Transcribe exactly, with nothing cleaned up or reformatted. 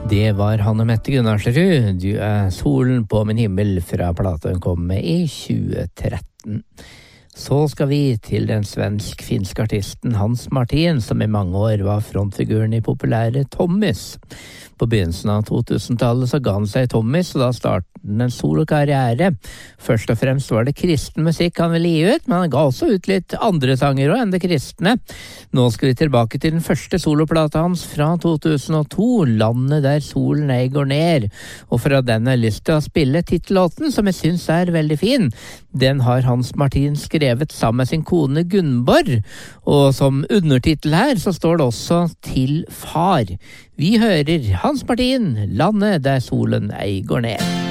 Det var Hanne Mette Gunnarsrud, Du er solen på min himmel, fra plata hun kom med i tjue tretten. Så skal vi til den svensk-finske artisten Hans Martin, som i mange år var frontfiguren i populære Tommys. På begynnelsen av to-tusentallet så ga han seg Tommys, og da startet han en solokarriere. Først og fremst var det kristen musikk han ville gi ut, men han ga også ut litt andre sanger også enn det kristne. Nå skal vi tilbake til den første soloplata hans fra to tusen og to, Landet der solen ei går ned. Og fra den har jeg lyst til å spille titellåten, som jeg synes er veldig fin. Den har Hans Martin skrevet sammen med sin kone Gunborg, og som undertitel her så står det også Til far. Vi hører Hans Martin, Landet der solen ei går ned.